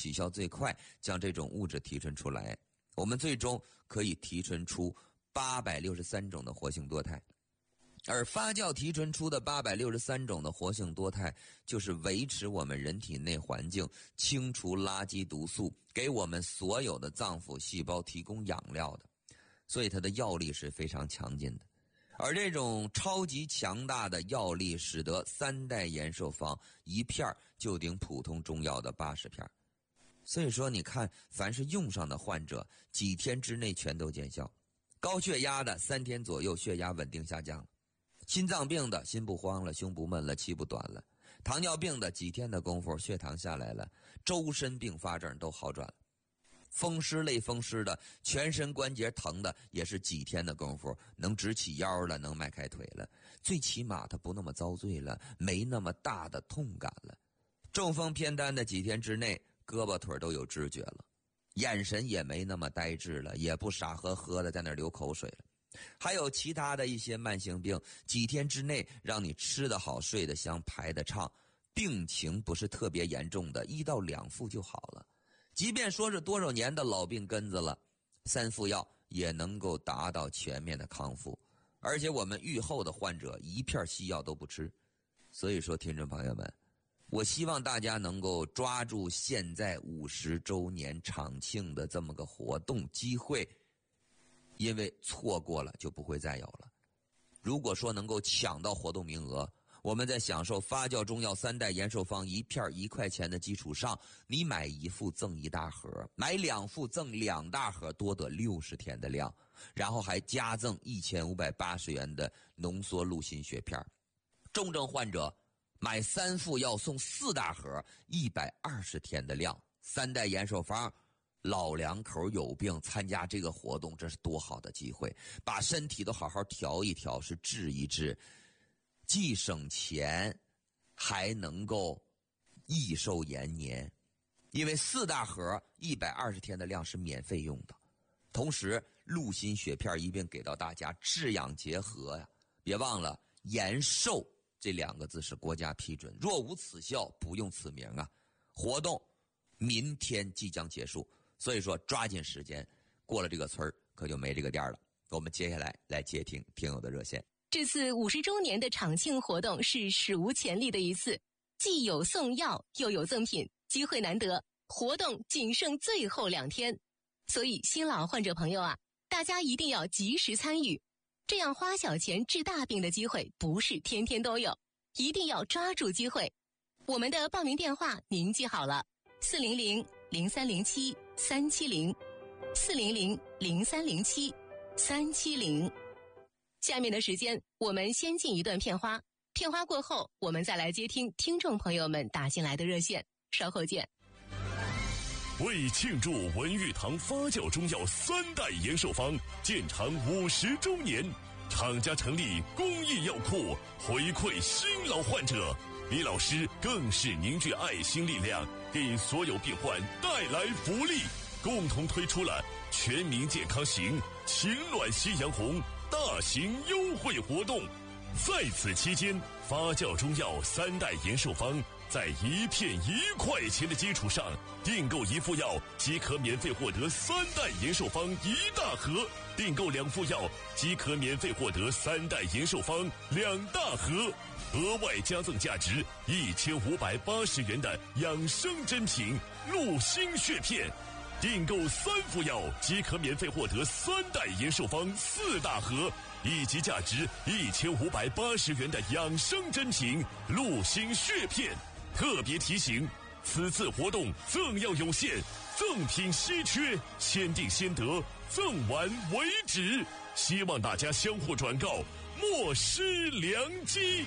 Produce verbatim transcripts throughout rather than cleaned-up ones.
起效最快，将这种物质提纯出来，我们最终可以提纯出八百六十三种的活性多肽。而发酵提纯出的八百六十三种的活性多肽，就是维持我们人体内环境、清除垃圾毒素，给我们所有的脏腑细胞提供养料的，所以它的药力是非常强劲的。而这种超级强大的药力，使得三代延寿方一片就顶普通中药的八十片。所以说，你看，凡是用上的患者，几天之内全都见效。高血压的三天左右，血压稳定下降了。心脏病的心不慌了，胸不闷了，气不短了；糖尿病的几天的功夫血糖下来了，周身并发症都好转了。风湿类风湿的，全身关节疼的，也是几天的功夫能直起腰了，能迈开腿了，最起码他不那么遭罪了，没那么大的痛感了。中风偏瘫的几天之内胳膊腿都有知觉了，眼神也没那么呆滞了，也不傻呵呵的在那儿流口水了。还有其他的一些慢性病，几天之内让你吃得好、睡得香、排得畅，病情不是特别严重的，一到两副就好了。即便说是多少年的老病根子了，三副药也能够达到全面的康复。而且我们愈后的患者一片西药都不吃。所以说，听众朋友们，我希望大家能够抓住现在五十周年厂庆的这么个活动机会，因为错过了就不会再有了。如果说能够抢到活动名额，我们在享受发酵中药三代延寿方一片一块钱的基础上，你买一副赠一大盒，买两副赠两大盒，多得六十天的量，然后还加赠一千五百八十元的浓缩鹿心血片。重症患者买三副药送四大盒，一百二十天的量，三代延寿方。老两口有病参加这个活动，这是多好的机会，把身体都好好调一调，是治一治，既省钱还能够益寿延年。因为四大盒一百二十天的量是免费用的，同时鹿心血片一并给到大家，治养结合呀。别忘了延寿这两个字是国家批准，若无此效不用此名啊。活动明天即将结束，所以说抓紧时间，过了这个村可就没这个店了。我们接下来来接听听友的热线。 这次五十周年的厂庆活动是史无前例的一次，既有送药又有赠品，机会难得，活动仅剩最后两天，所以新老患者朋友啊，大家一定要及时参与，这样花小钱治大病的机会不是天天都有，一定要抓住机会。我们的报名电话您记好了，四零零零三零七三七零，四零零零三零七三七零。下面的时间我们先进一段片花，片花过后我们再来接听听众朋友们打进来的热线，稍后见。 为庆祝文玉堂发酵中药三代延寿方建厂五十周年，厂家成立公益药库，回馈新老患者。李老师更是凝聚爱心力量，给所有病患带来福利，共同推出了全民健康行情暖夕阳红大型优惠活动。在此期间，发酵中药三代延寿方在一片一块钱的基础上，订购一副药即可免费获得三代延寿方一大盒，订购两副药即可免费获得三代延寿方两大盒，额外加赠价值一千五百八十元的养生珍品鹿心血片，订购三副药即可免费获得三代延寿方四大盒，以及价值一千五百八十元的养生珍品鹿心血片。特别提醒，此次活动赠药有限，赠品稀缺，先订先得，赠完为止，希望大家相互转告，莫失良机。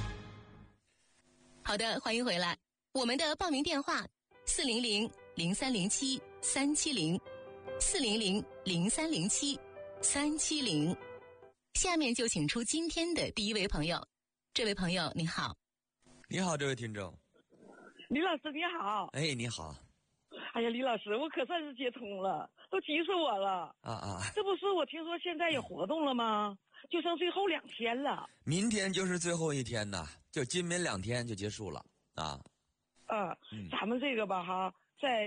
好的，欢迎回来。我们的报名电话四零零零三零七三七零，四零零零三零七三七零。下面就请出今天的第一位朋友。这位朋友你好。 你好，这位听众。 李老师你好。 哎，你好。 哎呀，李老师，我可算是接通了，都急死我了。 啊啊！ 这不是我听说现在有活动了吗？就剩最后两天了。 明天就是最后一天呐，就今明两天就结束了啊。 嗯，咱们这个吧哈，在